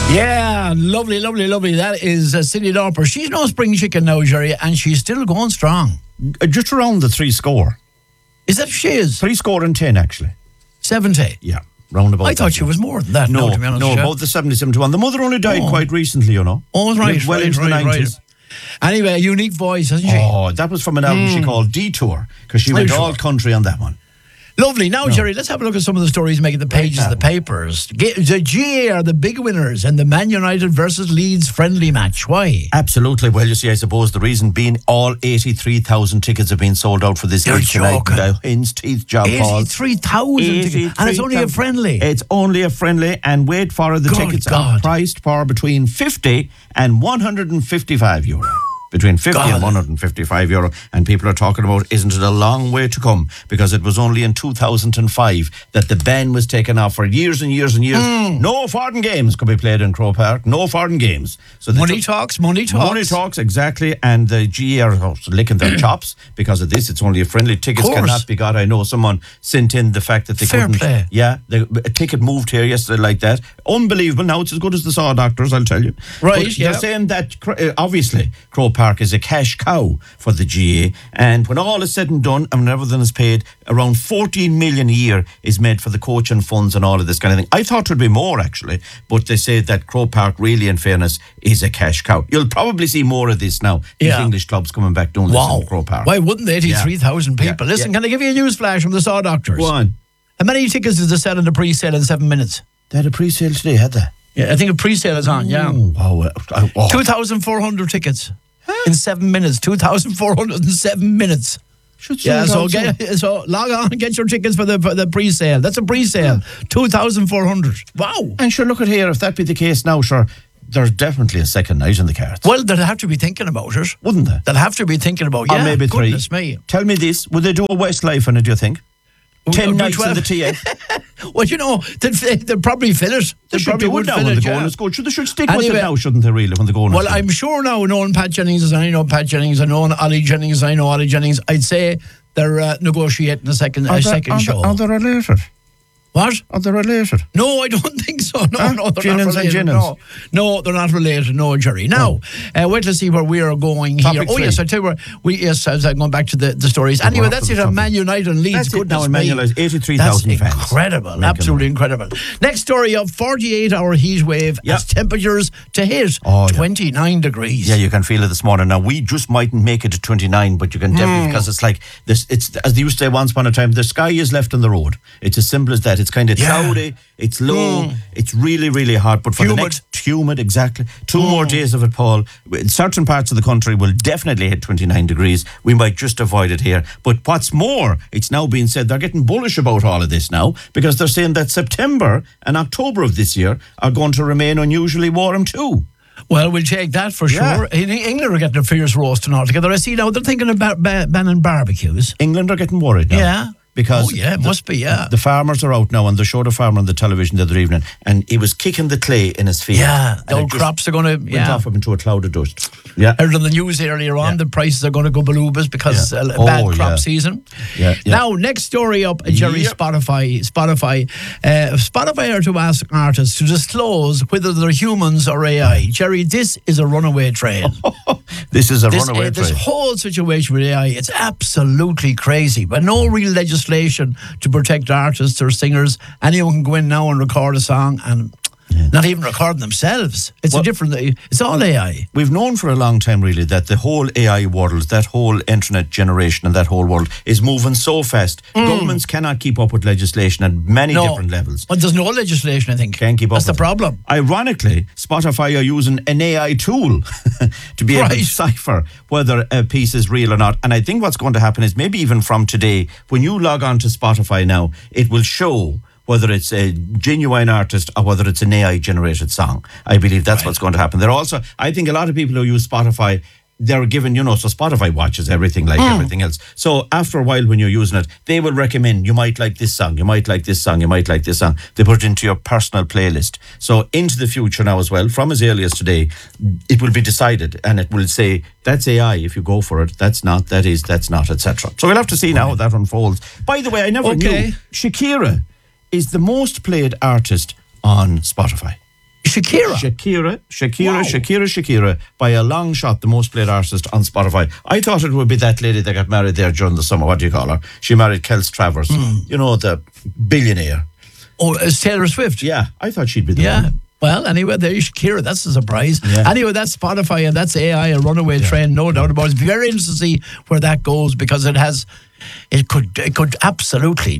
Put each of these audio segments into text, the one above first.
Yeah, lovely, lovely, lovely. That is Cyndi Lauper. She's no spring chicken now, Jerry, and she's still going strong. Just around the 3 score. Is that she is? 3 score and 10, actually. 70. Yeah, roundabout. I thought she was more than that. No, to be honest. about the 70, 71. The mother only died quite recently, you know. Oh, right. Lived well into the 90s. Right. Anyway, a unique voice, hasn't she? Oh, that was from an album she called Detour, because she went all country on that one. Lovely. Now, Jerry, let's have a look at some of the stories making the pages of the papers. The GA are the big winners in the Man United versus Leeds friendly match. Why? Absolutely. Well, you see, I suppose the reason being all 83,000 tickets have been sold out for this game tonight. The hen's teeth job, Paul. 83,000 tickets. And it's only a friendly. It's only a friendly, and wait for it, the tickets are priced for between 50 and 155 euro. Between 50 and 155 euro, and people are talking about, isn't it a long way to come? Because it was only in 2005 that the ban was taken off for years and years and years. No foreign games could be played in Croke Park. No foreign games. So money talks. Money talks, exactly. And the GA are licking their chops because of this. It's only a friendly. Tickets cannot be got. I know someone sent in the fact that they couldn't. Play. Yeah, a ticket moved here yesterday like that. Unbelievable. Now it's as good as the Saw Doctors, I'll tell you. Right, but they're saying that, obviously, Croke Park is a cash cow for the GA, and when all is said and done and when everything is paid, around 14 million a year is made for the coaching funds and all of this kind of thing. I thought it would be more, actually, but they say that Croke Park, really, in fairness, is a cash cow. You'll probably see more of this now. These English clubs coming back doing this in Croke Park. Why wouldn't they? 83,000 people. Listen, can I give you a news flash from the Saw Doctors? Go on. How many tickets did they sell in the pre-sale in 7 minutes? They had a pre-sale today, had they? Yeah, I think a pre-sale is on, 2,400 tickets. In 7 minutes, 2,407 minutes. So log on and get your tickets for the pre-sale. That's a pre-sale. 2,400. Wow. And sure, look at here. If that be the case now, sure, there's definitely a second night in the cards. Well, they'll have to be thinking about it, wouldn't they? They'll have to be thinking about or maybe 3. Goodness me. Tell me this: would they do a Westlife on it? Do you think? 10 nights in the TF. Well, you know, they'll probably fill it. They should do it now when the going is good. They should stick with it now, shouldn't they, really, when the going is good? Well, I'm sure now, knowing Pat Jennings as I know Pat Jennings, I know Ollie Jennings, I know Ollie Jennings, I'd say they're negotiating a second show. Are they related? What? Are they related? No, I don't think so. No, they're Jennings not related. No, they're not related. No, Jerry. Now, wait to see where we are going here. Topic 3. Yes, I tell you where. As I'm going back to the stories. Anyway, that's it on Man United and Leeds. That's good now in Man United. 83,000 fans. Incredible. Absolutely incredible. Next story of 48-hour heat wave as temperatures to hit 29 degrees. Yeah, you can feel it this morning. Now, we just mightn't make it to 29, but you can definitely, because it's like this. It's, as they used to say once upon a time, the sky is left on the road. It's as simple as that. It's kind of cloudy, it's low, it's really, really hot. But for the next humid, exactly, 2 more days of it, Paul, in certain parts of the country will definitely hit 29 degrees. We might just avoid it here. But what's more, it's now being said they're getting bullish about all of this now, because they're saying that September and October of this year are going to remain unusually warm too. Well, we'll take that for sure. England are getting a fierce roasting altogether. I see now they're thinking about banning barbecues. England are getting worried now. Yeah. Because it must be, the farmers are out now, and they showed a farmer on the television the other evening, and he was kicking the clay in his field. Yeah, the old crops are going to went off up into a cloud of dust. Yeah, I heard on the news earlier on the prices are going to go balloobas because bad crop season. Now, next story up, Jerry. Spotify are to ask artists to disclose whether they're humans or AI. Jerry, this is a runaway train. This is a runaway train. This whole situation with AI, it's absolutely crazy, but no real legislation to protect artists or singers. Anyone can go in now and record a song and not even record themselves. It's it's all AI. We've known for a long time, really, that the whole AI world, that whole internet generation and that whole world is moving so fast. Governments cannot keep up with legislation at many different levels. But there's no legislation, I think. Can't keep up. That's the problem. Ironically, Spotify are using an AI tool to be able to decipher whether a piece is real or not. And I think what's going to happen is maybe even from today, when you log on to Spotify now, it will show whether it's a genuine artist or whether it's an AI-generated song. I believe that's what's going to happen. I think a lot of people who use Spotify, they're given, so Spotify watches everything like everything else. So after a while when you're using it, they will recommend, you might like this song, you might like this song, you might like this song. They put it into your personal playlist. So into the future now as well, from as early as today, it will be decided and it will say, that's AI if you go for it, that's not, that is, that's not, etc. So we'll have to see now how that unfolds. By the way, I never knew Shakira is the most played artist on Spotify. Shakira, by a long shot, the most played artist on Spotify. I thought it would be that lady that got married there during the summer. What do you call her? She married Kels Travers, you know, the billionaire. Oh, it's Taylor Swift. Yeah, I thought she'd be the one. Well, anyway, there you Shakira. That's a surprise. Yeah. Anyway, that's Spotify and that's AI, a runaway train, no doubt about it. It's very interesting to see where that goes because it could absolutely.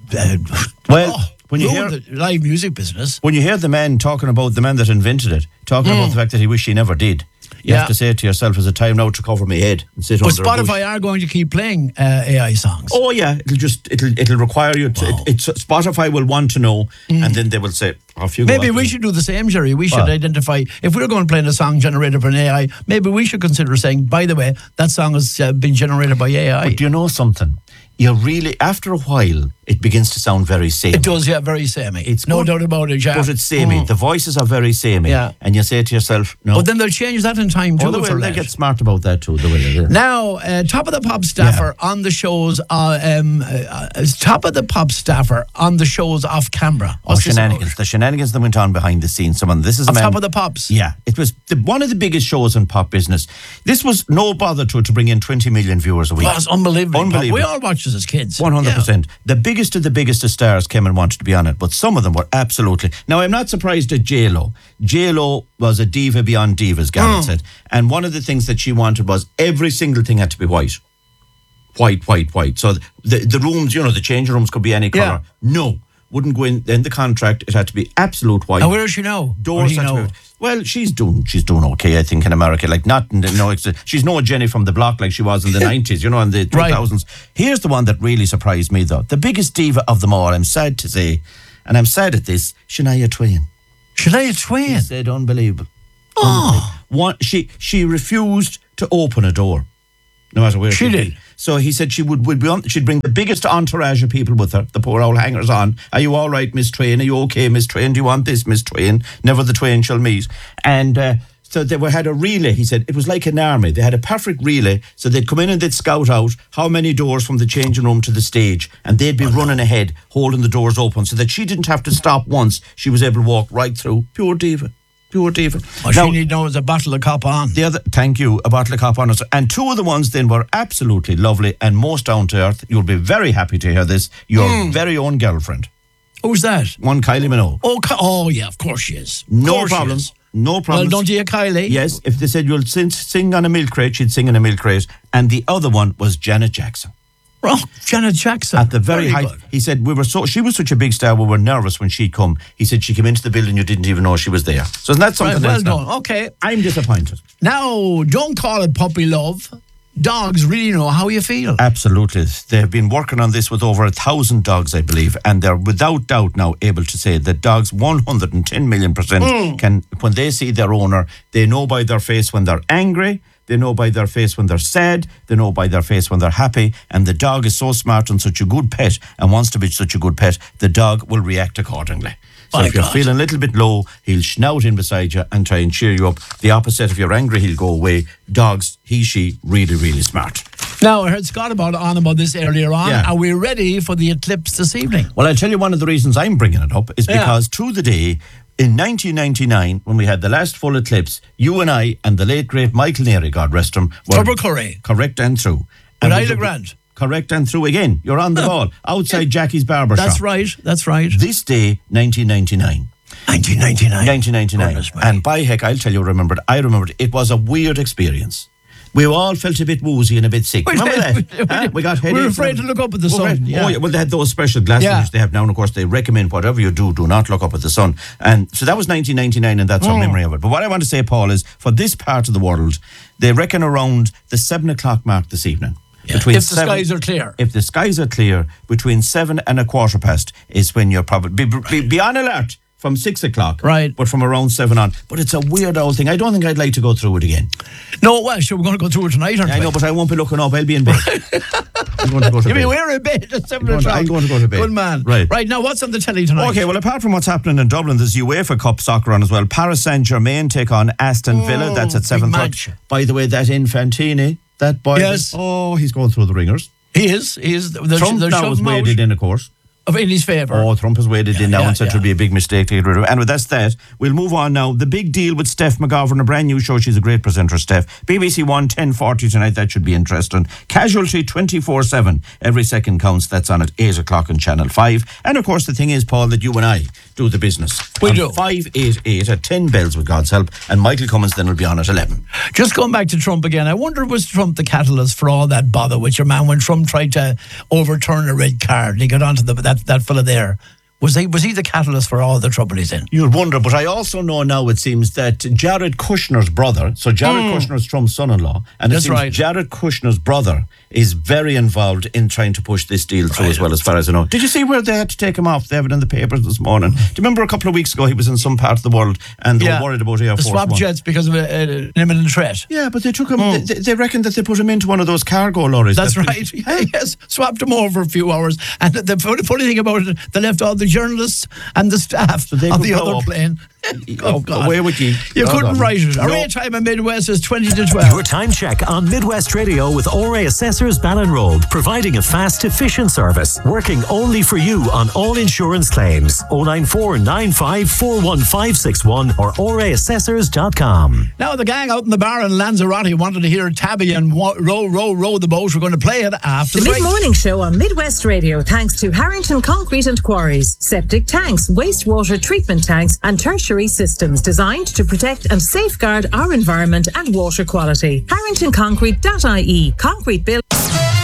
When you hear the live music business, when you hear the man talking about the man that invented it, talking about the fact that he wished he never did. You have to say to yourself, "Is it time now to cover my head and sit under a bush?" Spotify are going to keep playing AI songs. Oh yeah, it'll require you to. Spotify will want to know, and then they will say, "Off you go." Maybe we should do the same, Jerry. We should identify if we're going to play a song generated by an AI. Maybe we should consider saying, "By the way, that song has been generated by AI." But do you know something? You really, after a while, it begins to sound very samey. It does, yeah, very samey. It's no doubt about it, yeah. But it's samey. The voices are very samey. Yeah. And you say to yourself, no. But then they'll change that in time too. They get smart about that too. Now, Top of the Pop staffer on the shows, Top of the Pop staffer on the shows off camera. Shenanigans. The shenanigans that went on behind the scenes. This is a man. Top of the Pops. Yeah. It was one of the biggest shows in pop business. This was no bother to bring in 20 million viewers a week. Well, it's unbelievable. We all watched it as kids. 100%. Yeah. The biggest of the biggest of stars came and wanted to be on it, but some of them were absolutely. Now, I'm not surprised at J-Lo. J-Lo was a diva beyond divas, Garrett said. And one of the things that she wanted was every single thing had to be white. White. So the rooms, the changing rooms could be any colour. Yeah. No. Wouldn't go in the contract. It had to be absolute white. And where does she know? Doors had to be. Well, she's doing okay, I think, in America. Like she's no Jenny from the block like she was in the 90s, in the 2000s. Right. Here's the one that really surprised me, though. The biggest diva of them all, I'm sad to say, and I'm sad at this, Shania Twain. She said unbelievable. Oh. She refused to open a door, no matter where she did. So he said she'd bring the biggest entourage of people with her, the poor old hangers on. Are you all right, Miss Twain? Are you okay, Miss Twain? Do you want this, Miss Twain? Never the twain shall meet. And so they had a relay. He said it was like an army. They had a perfect relay. So they'd come in and they'd scout out how many doors from the changing room to the stage. And they'd be running ahead, holding the doors open so that she didn't have to stop once. She was able to walk right through. Pure diva. What she need now is a bottle of cop on. Thank you, a bottle of cop on. And two of the ones then were absolutely lovely and most down to earth. You'll be very happy to hear this. Your very own girlfriend. Who's that? One Kylie Minogue. Oh yeah, of course she is. No problem. Well, don't you hear Kylie? Yes, if they said you'll sing on a milk crate, she'd sing on a milk crate. And the other one was Janet Jackson. Oh, Janet Jackson. At the very height. Good. He said she was such a big star, we were nervous when she come. He said she came into the building, you didn't even know she was there. So isn't that something well done. Okay. I'm disappointed. Now, don't call it puppy love. Dogs really know how you feel. Absolutely. They've been working on this with over 1,000 dogs, I believe, and they're without doubt now able to say that dogs 110 million% can, when they see their owner, they know by their face when they're angry, they know by their face when they're sad, they know by their face when they're happy, and the dog is so smart and such a good pet and wants to be such a good pet, the dog will react accordingly. So if you're feeling a little bit low, he'll snout in beside you and try and cheer you up. The opposite, if you're angry, he'll go away. Dogs, she, really, really smart. Now, I heard Scott on about this earlier on. Yeah. Are we ready for the eclipse this evening? Well, I'll tell you one of the reasons I'm bringing it up is because through the day, in 1999, when we had the last full eclipse, you and I and the late, great Michael Neary, God rest him, were correct and through. And Isla Grant. Correct and through again. You're on the ball. Outside Jackie's barber shop. That's right. This day, 1999. 1999. And by heck, I'll tell you, I remembered. It was a weird experience. We all felt a bit woozy and a bit sick. Remember that? We got headaches. We were afraid to look up at the sun. Yeah. Oh, yeah. Well, they had those special glasses they have now, and of course, they recommend whatever you do not look up at the sun. And so that was 1999, and that's our memory of it. But what I want to say, Paul, is for this part of the world, they reckon around the 7 o'clock mark this evening. Yeah. If the skies are clear. If the skies are clear, between 7 and 15 is when you're probably be on alert from 6 o'clock. Right. But from around 7 on. But it's a weird old thing. I don't think I'd like to go through it again. No, well, sure, we're going to go through it tonight, aren't we? I know, but I won't be looking up. I'll be in bed. I'm going to go to bed. We're in bed at 7 o'clock. I'm going to go to bed. Good man. Right, now what's on the telly tonight? Okay, well, apart from what's happening in Dublin, there's UEFA Cup soccer on as well. Paris Saint-Germain take on Aston Villa. That's at 7:30. By the way, that Infantini, that boy. Yes. He's going through the ringers. He is. Trump now was waded in, of course. in his favour. Oh, Trump has weighed it in now and said it would be a big mistake to get rid of it. Anyway, that's that. We'll move on now. The big deal with Steph McGovern, a brand new show. She's a great presenter, Steph. BBC One, 10:40 tonight. That should be interesting. Casualty 24/7. Every second counts. That's on at 8 o'clock on Channel 5. And of course, the thing is, Paul, that you and I do the business. We do. 588 at 10 bells with God's help. And Michael Cummins then will be on at 11. Just going back to Trump again, I wonder, was Trump the catalyst for all that bother with your man when Trump tried to overturn a red card and he got onto that fella there? Was he the catalyst for all the trouble he's in? You'd wonder, but I also know now it seems that Jared Kushner's brother, so Jared Kushner's Trump's son-in-law, and it seems Jared Kushner's brother is very involved in trying to push this deal through as well, as far as I know. Did you see where they had to take him off? They have it in the papers this morning. Do you remember a couple of weeks ago he was in some part of the world and they were worried about Air Force One? The swap jets because of an imminent threat. Yeah, but they took him, they reckon that they put him into one of those cargo lorries. That's right. Yes, swapped him over for a few hours. And the funny thing about it, they left all the journalists and the staff on the other plane. Oh, God. Away with you. You couldn't write it. Our time in Midwest is 20 to 12. Your time check on Midwest Radio with ORA Assessors Ballinroad, providing a fast, efficient service, working only for you on all insurance claims. 094 95 41561 or oraassessors.com. Now, the gang out in the bar in Lanzarote wanted to hear Tabby and Row the Boat. We're going to play it after the break. The mid-morning show on Midwest Radio, thanks to Harrington Concrete and Quarries, septic tanks, wastewater treatment tanks and tertiary systems designed to protect and safeguard our environment and water quality. HarringtonConcrete.ie. Concrete build.